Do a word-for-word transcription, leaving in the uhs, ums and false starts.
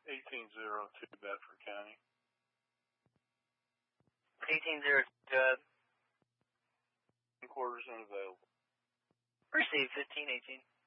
eighteen zero two Bedford County. eighteen zero two. Quarters unavailable. Received fifteen eighteen.